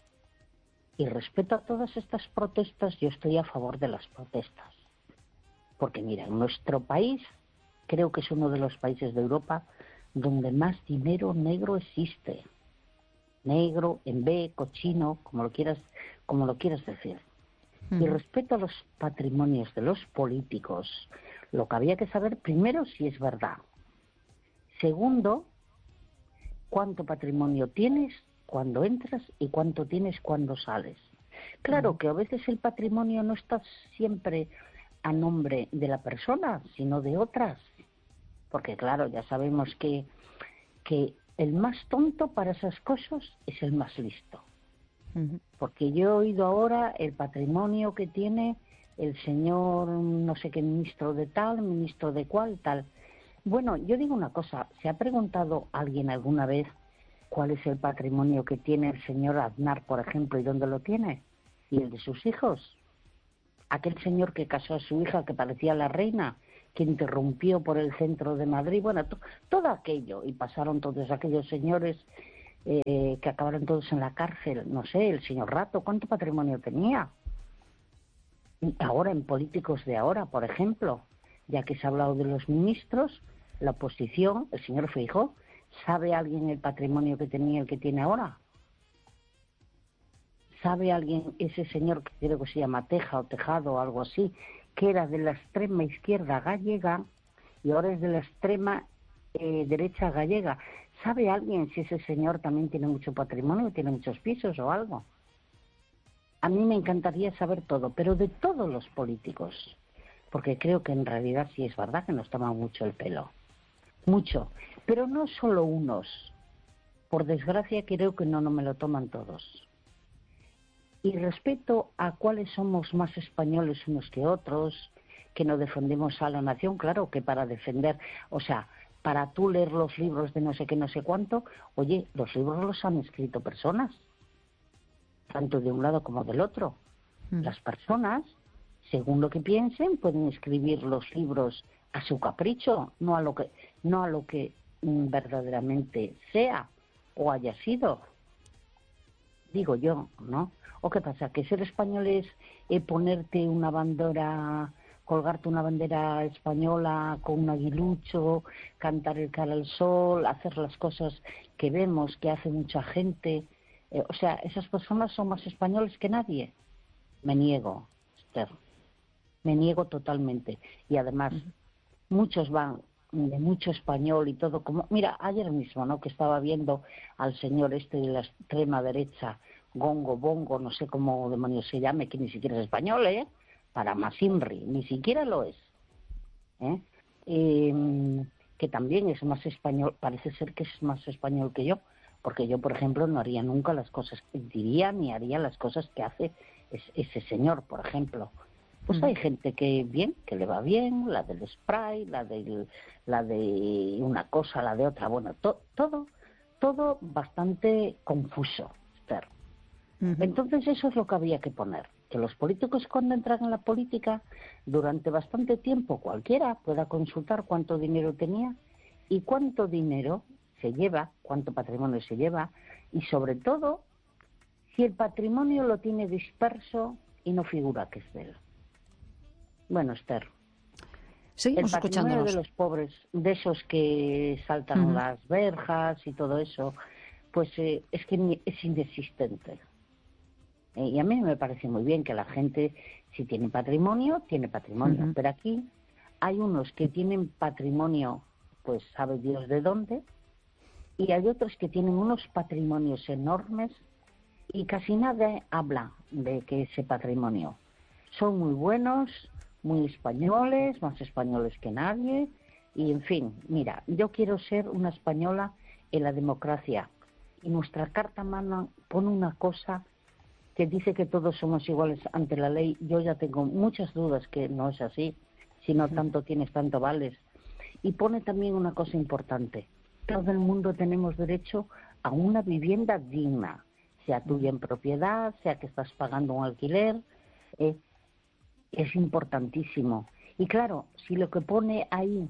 Y respecto a todas estas protestas, yo estoy a favor de las protestas. Porque mira, en nuestro país creo que es uno de los países de Europa donde más dinero negro existe. Negro, en B, cochino, como lo quieras, como lo quieras decir. Mm. Y respecto a los patrimonios de los políticos, lo que había que saber primero si es verdad. Segundo, cuánto patrimonio tienes cuando entras y cuánto tienes cuando sales. Claro mm. que a veces el patrimonio no está siempre a nombre de la persona, sino de otras. Porque claro, ya sabemos que, que el más tonto para esas cosas es el más listo. Uh-huh. Porque yo he oído ahora el patrimonio que tiene el señor no sé qué ministro de tal, ministro de cual, tal. Bueno, yo digo una cosa, ¿se ha preguntado alguien alguna vez cuál es el patrimonio que tiene el señor Aznar, por ejemplo, y dónde lo tiene, y el de sus hijos. Aquel señor que casó a su hija, que parecía la reina, que interrumpió por el centro de Madrid, bueno, to, todo aquello, y pasaron todos aquellos señores eh, que acabaron todos en la cárcel, no sé, el señor Rato, ¿cuánto patrimonio tenía? Y ahora, en políticos de ahora, por ejemplo, ya que se ha hablado de los ministros, la oposición, el señor Feijóo, ¿sabe alguien el patrimonio que tenía el que tiene ahora? ¿Sabe alguien ese señor que creo que se llama Teja o Tejado o algo así, que era de la extrema izquierda gallega y ahora es de la extrema eh, derecha gallega? ¿Sabe alguien si ese señor también tiene mucho patrimonio, tiene muchos pisos o algo? A mí me encantaría saber todo, pero de todos los políticos, porque creo que en realidad sí es verdad que nos toman mucho el pelo. Mucho, pero no solo unos. Por desgracia creo que no, no me lo toman todos. Y respecto a cuáles somos más españoles unos que otros, que no defendemos a la nación, claro que para defender, o sea, para tú leer los libros de no sé qué, no sé cuánto, oye, los libros los han escrito personas, tanto de un lado como del otro. Mm. Las personas, según lo que piensen, pueden escribir los libros a su capricho, no a lo que, no a lo que mm, verdaderamente sea o haya sido. Digo yo, ¿no? ¿O qué pasa? ¿Que ser español es eh, ponerte una bandera, colgarte una bandera española con un aguilucho, cantar el cara al sol, hacer las cosas que vemos que hace mucha gente? Eh, o sea, ¿esas personas son más españoles que nadie? Me niego, Esther. Me niego totalmente. Y además, uh-huh. muchos van de mucho español y todo como... Mira, ayer mismo, ¿no?, que estaba viendo al señor este de la extrema derecha, Gongo, Bongo, no sé cómo demonios se llame, que ni siquiera es español, ¿eh? Para Masinri, ni siquiera lo es. ¿eh? Eh, que también es más español, parece ser que es más español que yo, porque yo, por ejemplo, no haría nunca las cosas que diría, ni haría las cosas que hace ese, ese señor, por ejemplo. Pues hay gente que bien, que le va bien, la del spray, la de la de una cosa, la de otra, bueno, to, todo, todo bastante confuso, Esther. Uh-huh. Entonces eso es lo que había que poner, que los políticos cuando entran en la política, durante bastante tiempo cualquiera pueda consultar cuánto dinero tenía y cuánto dinero se lleva, cuánto patrimonio se lleva, y sobre todo, si el patrimonio lo tiene disperso y no figura que es de él. Bueno, Esther, seguimos el patrimonio escuchándonos. de los pobres, de esos que saltan uh-huh. las verjas y todo eso, pues eh, es que es inexistente. Eh, y a mí me parece muy bien que la gente, si tiene patrimonio, tiene patrimonio. Uh-huh. Pero aquí hay unos que tienen patrimonio, pues sabe Dios de dónde, y hay otros que tienen unos patrimonios enormes y casi nadie habla de que ese patrimonio. Son muy buenos, muy españoles, más españoles que nadie, y en fin, mira, yo quiero ser una española en la democracia, y nuestra Carta Magna pone una cosa que dice que todos somos iguales ante la ley. Yo ya tengo muchas dudas que no es así, si no tanto tienes, tanto vales. Y pone también una cosa importante, todo el mundo tenemos derecho a una vivienda digna, sea tuya en propiedad, sea que estás pagando un alquiler, eh, es importantísimo. Y claro, si lo que pone ahí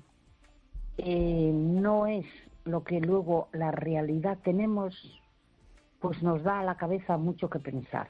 eh, no es lo que luego la realidad tenemos, pues nos da a la cabeza mucho que pensar.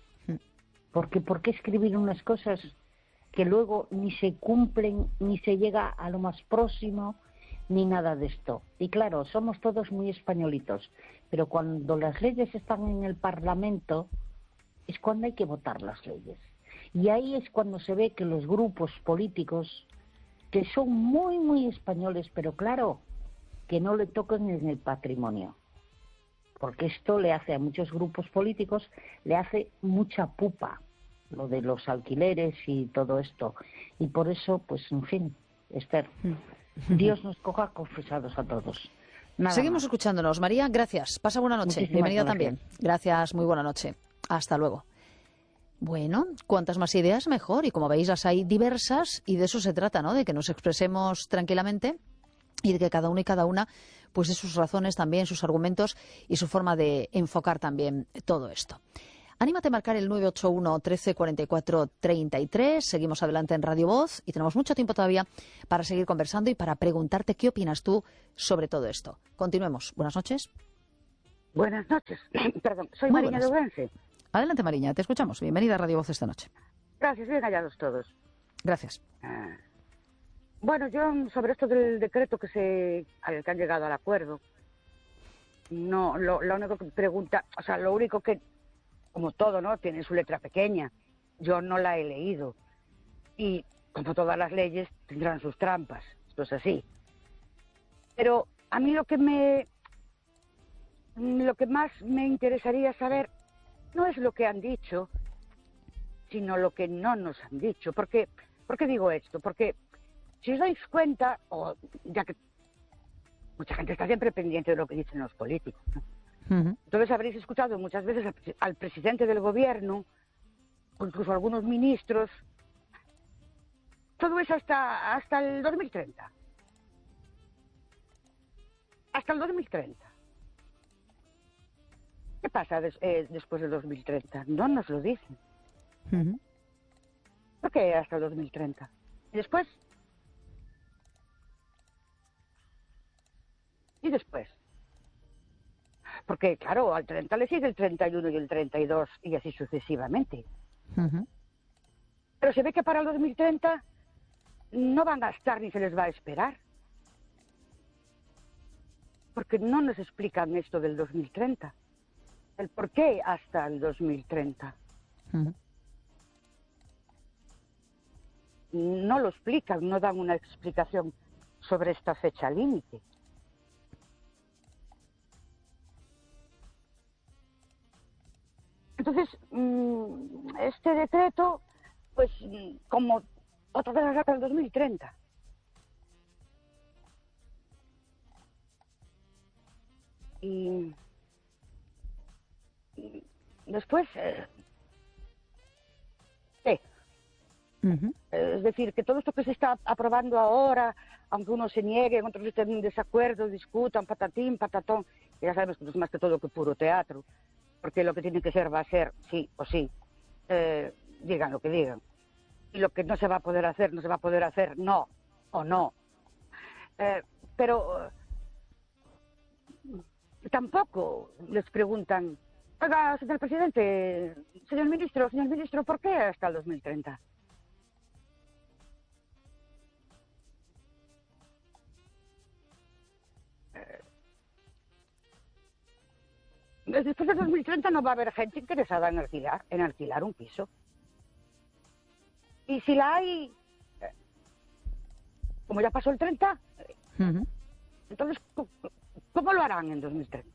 Porque ¿por qué escribir unas cosas que luego ni se cumplen, ni se llega a lo más próximo, ni nada de esto? Y claro, somos todos muy españolitos, pero cuando las leyes están en el Parlamento es cuando hay que votar las leyes. Y ahí es cuando se ve que los grupos políticos, que son muy, muy españoles, pero claro, que no le toquen en el patrimonio. Porque esto le hace a muchos grupos políticos, le hace mucha pupa, lo de los alquileres y todo esto. Y por eso, pues, en fin, Esther, Dios nos coja confesados a todos. Nada Seguimos más. Escuchándonos. María, gracias. Pasa buena noche. Muchísimas Bienvenida gracias. también. Gracias, muy buena noche. Hasta luego. Bueno, cuantas más ideas mejor, y como veis las hay diversas, y de eso se trata, ¿no?, de que nos expresemos tranquilamente y de que cada uno y cada una pues de sus razones también, sus argumentos y su forma de enfocar también todo esto. Anímate a marcar el nueve ocho uno, trece, cuarenta y cuatro, treinta y tres. Seguimos adelante en Radio Voz y tenemos mucho tiempo todavía para seguir conversando y para preguntarte qué opinas tú sobre todo esto. Continuemos. Buenas noches. Buenas noches. Perdón, soy Muy Mariña de Ourense. Adelante, Mariña, te escuchamos. Bienvenida a Radio Voz esta noche. Gracias, bien hallados todos. Gracias. Ah. Bueno, yo sobre esto del decreto que se al que han llegado al acuerdo, no, lo, lo único que pregunta, o sea, lo único que, como todo, ¿no?, tiene su letra pequeña. Yo no la he leído. Y, como todas las leyes, tendrán sus trampas. Esto es así. Pero a mí lo que me... Lo que más me interesaría saber no es lo que han dicho, sino lo que no nos han dicho. Porque, ¿por qué digo esto? Porque si os dais cuenta, o ya que mucha gente está siempre pendiente de lo que dicen los políticos, ¿no? Uh-huh. Entonces habréis escuchado muchas veces al, al presidente del gobierno, o incluso a algunos ministros, todo eso hasta, hasta el dos mil treinta. Hasta el dos mil treinta. ¿Qué pasa des, eh, después del dos mil treinta? No nos lo dicen. Uh-huh. ¿Por qué hasta el dos mil treinta? ¿Y después? ¿Y después? Porque, claro, al treinta le sigue el treinta y uno y el treinta y dos y así sucesivamente. Uh-huh. Pero se ve que para el dos mil treinta no van a gastar ni se les va a esperar. Porque no nos explican esto del dos mil treinta. El por qué hasta el dos mil treinta. Uh-huh. No lo explican, no dan una explicación sobre esta fecha límite. Entonces, este decreto, pues, como otra vez hasta el dos mil treinta. Y, y después, eh, ¿qué? Uh-huh. Es decir, que todo esto que se está aprobando ahora, aunque unos se nieguen, otros estén en desacuerdo, discutan, patatín, patatón, ya sabemos que no es más que todo que puro teatro. Porque lo que tiene que ser va a ser, sí o sí, eh, digan lo que digan. Y lo que no se va a poder hacer, no se va a poder hacer, no, o no. Eh, pero eh, tampoco les preguntan, oiga, señor presidente, señor ministro, señor ministro, ¿por qué hasta el dos mil treinta? Después de dos mil treinta no va a haber gente interesada en alquilar, en alquilar un piso. Y si la hay, como ya pasó el treinta, uh-huh. Entonces, ¿cómo lo harán en dos mil treinta?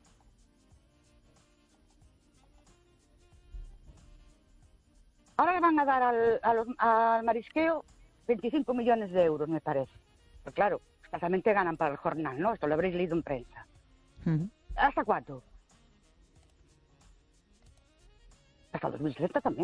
Ahora le van a dar al, a los, al marisqueo veinticinco millones de euros, me parece. Pero claro, escasamente ganan para el jornal, ¿no? Esto lo habréis leído en prensa. Uh-huh. ¿Hasta cuánto? Hasta el dos mil treinta también.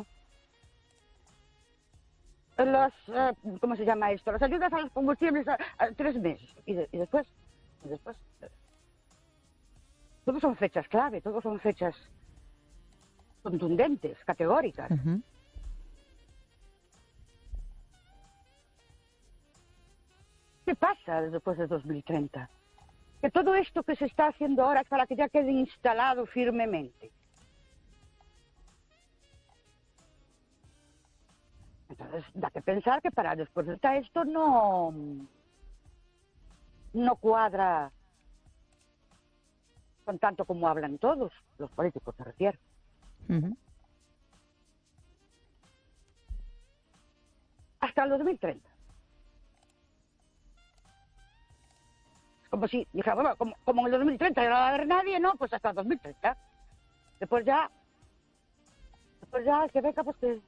Los, eh, ¿cómo se llama esto? Las ayudas a los combustibles a, a tres meses. ¿Y, de, y después? ¿Y después? Todos son fechas clave, todos son fechas contundentes, categóricas. Uh-huh. ¿Qué pasa después de dos mil treinta? Que todo esto que se está haciendo ahora es para que ya quede instalado firmemente. Entonces, da que pensar que para después de esto no, no cuadra con tanto como hablan todos, los políticos se refiere. Uh-huh. Hasta el dos mil treinta. Es como si dijera, bueno, como, como en el dos mil treinta ya no va a haber nadie, ¿no? Pues hasta el dos mil treinta. Después ya, después ya el que venga, pues que...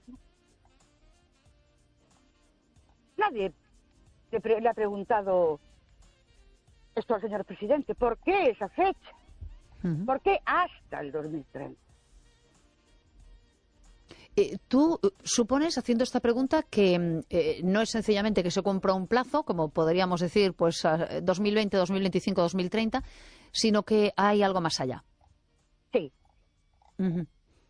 Nadie le, pre le ha preguntado esto al señor presidente. ¿Por qué esa fecha? Uh-huh. ¿Por qué hasta el dos mil treinta? Eh, tú supones, haciendo esta pregunta, que eh, no es sencillamente que se compra un plazo, como podríamos decir, pues dos mil veinte, dos mil veinticinco, dos mil treinta, sino que hay algo más allá. Sí. Uh-huh.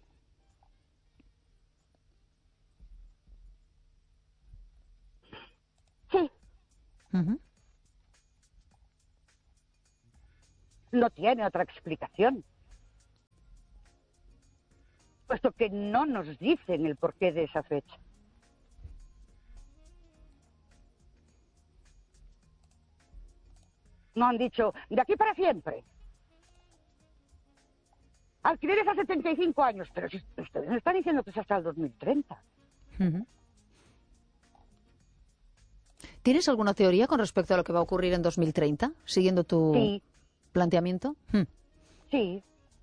Sí. Uh-huh. No tiene otra explicación. Puesto que no nos dicen el porqué de esa fecha. No han dicho, de aquí para siempre. Alquileres a setenta y cinco años, pero si ustedes me están diciendo que es hasta el dos mil treinta. Uh-huh. ¿Tienes alguna teoría con respecto a lo que va a ocurrir en dos mil treinta, siguiendo tu sí. planteamiento? Hmm. Sí.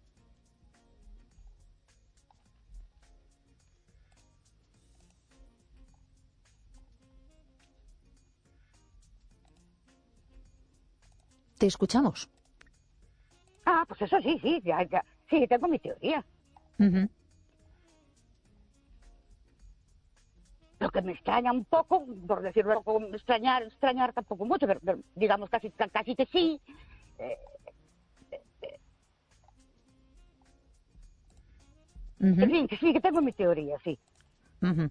Te escuchamos. Ah, pues eso sí, sí, ya, ya. Sí, tengo mi teoría. Uh-huh. Lo que me extraña un poco, por decirlo, extrañar, extrañar tampoco mucho, pero, pero digamos casi, casi que sí. Eh, eh, eh. Uh-huh. En fin, que sí, que tengo mi teoría, sí. Uh-huh.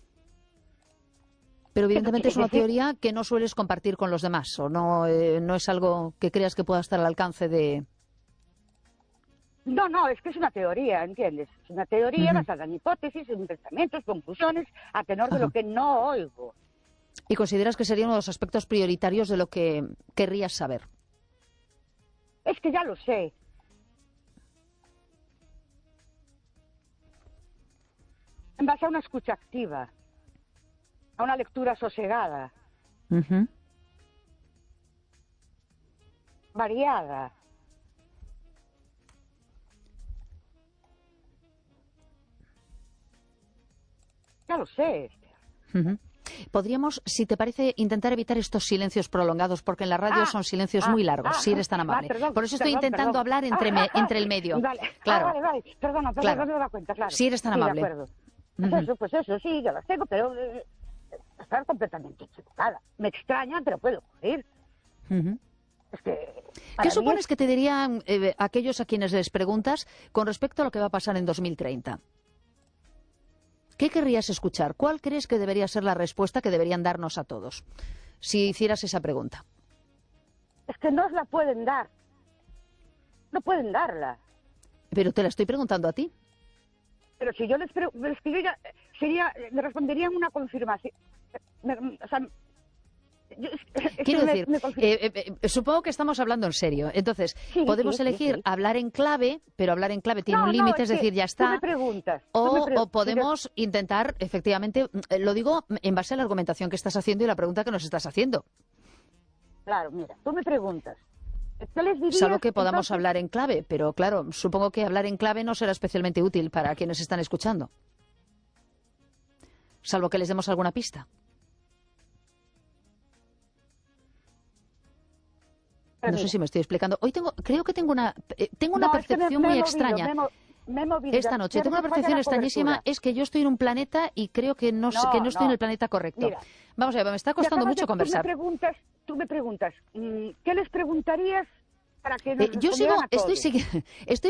Pero evidentemente es una teoría que no sueles compartir con los demás, o no, eh, no es algo que creas que pueda estar al alcance de... No, no, es que es una teoría, ¿entiendes? Es una teoría Uh-huh. basada en hipótesis, en pensamientos, conclusiones, a tenor de uh-huh. lo que no oigo. ¿Y consideras que sería uno de los aspectos prioritarios de lo que querrías saber? Es que ya lo sé. En base a una escucha activa, a una lectura sosegada, uh-huh. variada. Ya lo sé. Uh-huh. Podríamos, si te parece, intentar evitar estos silencios prolongados, porque en la radio ah, son silencios ah, muy largos, ah, si eres tan amable. Ah, perdón, Por eso estoy perdón, intentando perdón. hablar entre, me, entre el medio. Vale, claro. ah, vale, vale. Perdona, perdona, claro. no me he dado cuenta, claro. Si eres tan sí, amable. De acuerdo. Pues uh-huh. eso, pues eso, sí, yo las tengo, pero eh, estar completamente equivocada. Me extraña, pero puede ocurrir. Uh-huh. Es que, ¿Qué supones es... que te dirían eh, aquellos a quienes les preguntas con respecto a lo que va a pasar en dos mil treinta? ¿Qué querrías escuchar? ¿Cuál crees que debería ser la respuesta que deberían darnos a todos si hicieras esa pregunta? Es que no os la pueden dar. No pueden darla. Pero te la estoy preguntando a ti. Pero si yo les pregunto, es que yo ya, sería, me responderían una confirmación. Me, o sea, yo, Quiero me, decir, me eh, eh, supongo que estamos hablando en serio. Entonces, sí, podemos sí, elegir sí, sí. hablar en clave, pero hablar en clave tiene no, un límite, no, es es decir, ya está. Tú me preguntas, o, tú me pre o podemos yo... intentar, efectivamente, lo digo en base a la argumentación que estás haciendo y la pregunta que nos estás haciendo. Claro, mira, tú me preguntas. ¿Qué les dirías, Salvo que podamos entonces... hablar en clave, pero claro, supongo que hablar en clave no será especialmente útil para quienes están escuchando. Salvo que les demos alguna pista. No sé si me estoy explicando. Hoy tengo, creo que tengo una, eh, tengo una no, percepción es que me, muy me extraña. Movido, me, me movido, Esta noche tengo una percepción extrañísima, es que yo estoy en un planeta y creo que no, no, que no estoy no. en el planeta correcto. Mira, vamos a ver, me está costando mucho de, conversar. Tú me preguntas, tú me preguntas, ¿qué les preguntarías para que nos eh, yo sigo, a todos? estoy, estoy